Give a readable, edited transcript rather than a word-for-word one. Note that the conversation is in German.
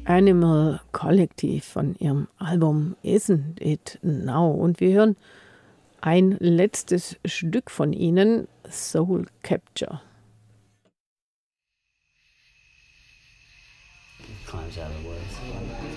Animal Collective von ihrem Album Isn't It Now. Und wir hören ein letztes Stück von ihnen, Soul Capture. Climbs out of the woods.